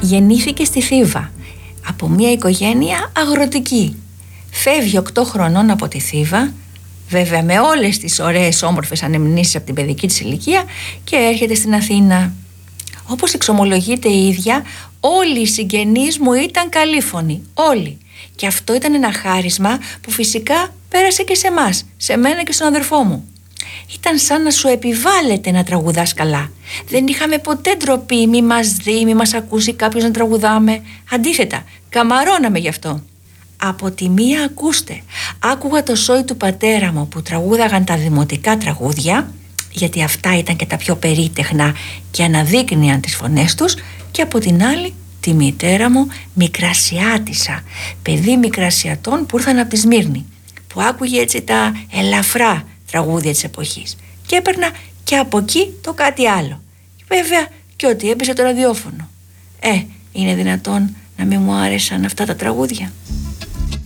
γεννήθηκε στη Θήβα από μια οικογένεια αγροτική. Φεύγει 8 χρονών από τη Θήβα, βέβαια με όλες τις ωραίες όμορφες ανεμνήσεις από την παιδική της ηλικία, και έρχεται στην Αθήνα. Όπως εξομολογείται η ίδια, όλοι οι συγγενείς μου ήταν καλήφωνοι, όλοι. Και αυτό ήταν ένα χάρισμα που φυσικά πέρασε και σε εμάς, σε μένα και στον αδερφό μου. Ήταν σαν να σου επιβάλλεται να τραγουδάς καλά. Δεν είχαμε ποτέ ντροπή, μη μας δει, μη μας ακούσει κάποιος να τραγουδάμε. Αντίθετα, καμαρώναμε γι' αυτό. Από τη μία, ακούστε, άκουγα το σόι του πατέρα μου που τραγούδαγαν τα δημοτικά τραγούδια, γιατί αυτά ήταν και τα πιο περίτεχνα και αναδείκνυαν τις φωνές τους, και από την άλλη τη μητέρα μου, μικρασιάτισσα, παιδί μικρασιατών που ήρθαν από τη Σμύρνη, που άκουγε έτσι τα ελαφρά τραγούδια της εποχής, και έπαιρνα και από εκεί το κάτι άλλο. Βέβαια και ότι έπαιζε το ραδιόφωνο. Είναι δυνατόν να μην μου άρεσαν αυτά τα τραγούδια?